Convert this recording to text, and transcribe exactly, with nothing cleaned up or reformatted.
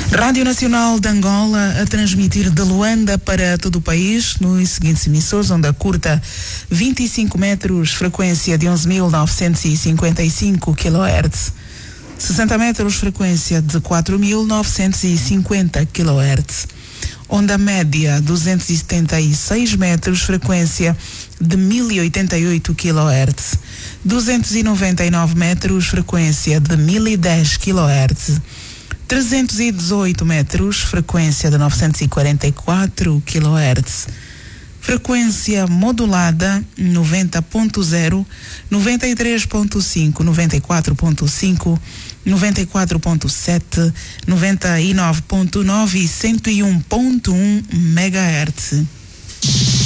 Rádio Nacional de Angola a transmitir de Luanda para todo o país nos seguintes emissores: onda curta vinte e cinco metros, frequência de onze mil novecentos e cinquenta e cinco quilohertz, sessenta metros, frequência de quatro mil novecentos e cinquenta quilohertz, onda média duzentos e setenta e seis metros, frequência de mil e oitenta e oito quilohertz, duzentos e noventa e nove metros, frequência de mil e dez quilohertz, trezentos e dezoito metros, frequência de novecentos e quarenta e quatro quilohertz, frequência modulada noventa ponto zero, noventa e três ponto cinco, noventa e quatro ponto cinco, noventa e quatro ponto sete, noventa e nove ponto nove e cento e um ponto um megahertz.